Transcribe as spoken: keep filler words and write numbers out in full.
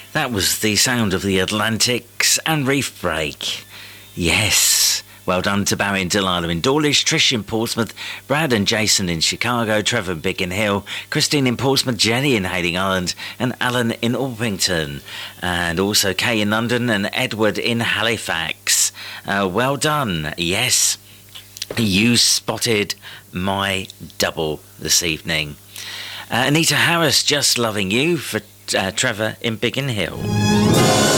That was the sound of the Atlantics and Reef Break. Yes. Well done to Barry and Delilah in Dawlish, Trish in Portsmouth, Brad and Jason in Chicago, Trevor in Biggin Hill, Christine in Portsmouth, Jenny in Hayling Island, and Alan in Orpington. And also Kay in London and Edward in Halifax. Uh, well done. Yes, you spotted my double this evening. Uh, Anita Harris, Just Loving You, for uh, Trevor in Biggin Hill.